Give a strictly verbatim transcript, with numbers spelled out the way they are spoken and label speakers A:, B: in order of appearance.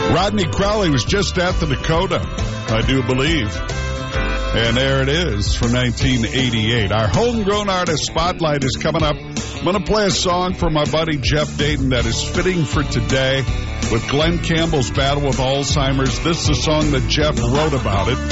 A: Rodney Crowley was just at the Dakota, I do believe. And there it is from nineteen eighty-eight. Our homegrown artist spotlight is coming up. I'm going to play a song for my buddy Jeff Dayton that is fitting for today with Glenn Campbell's battle with Alzheimer's. This is a song that Jeff wrote about it.